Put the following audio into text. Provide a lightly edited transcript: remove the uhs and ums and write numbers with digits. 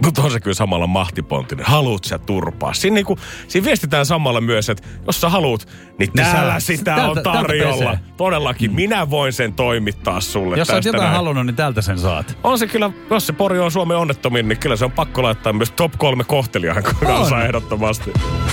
Mutta on se kyllä samalla mahtipontinen. Haluut sä turpaa. Siinä viestitään samalla myös, että jos sä haluut, niin täällä sitä on tarjolla. Todellakin, minä voin sen toimittaa sulle. Jos olet jotain halunnut, niin täältä sen saat. On se kyllä, jos se pori on Suomen onnettomin, niin kyllä se on pakko laittaa myös top 3 kohtelijan kanssa ehdottomasti.